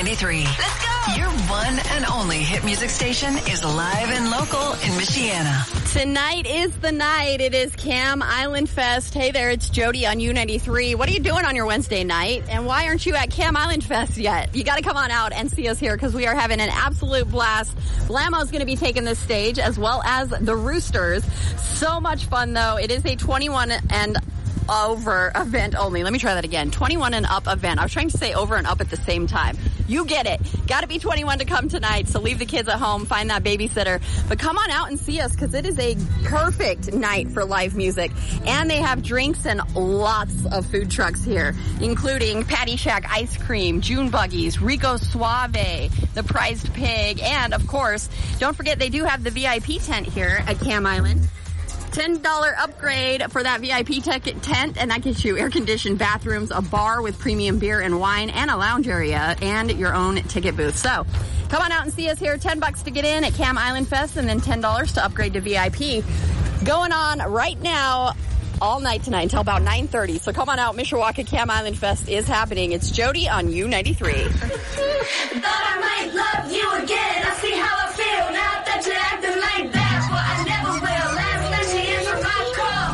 U93. Let's go! Your one and only hit music station is live and local in Michiana. Tonight is the night. It is Cam Island Fest. Hey there, it's Jody on U93. What are you doing on your Wednesday night? And why aren't you at Cam Island Fest yet? You got to come on out and see us here because we are having an absolute blast. Blammo's going to be taking this stage as well as the Roosters. So much fun, though. It is a 21 and over event only. Let me try that again. 21 and up event. I was trying to say over and up at the same time. You get it. Got to be 21 to come tonight, so leave the kids at home, find that babysitter. But come on out and see us because it is a perfect night for live music. And they have drinks and lots of food trucks here, including Patty Shack Ice Cream, June Buggies, Rico Suave, The Prized Pig, and, of course, don't forget they do have the VIP tent here at Cam Island. $10 upgrade for that VIP tent, and that gets you air-conditioned bathrooms, a bar with premium beer and wine, and a lounge area, and your own ticket booth. So, come on out and see us here. $10 to get in at Cam Island Fest, and then $10 to upgrade to VIP. Going on right now, all night tonight until about 9:30. So come on out. Mishawaka Cam Island Fest is happening. It's Jody on U93. Thought I might love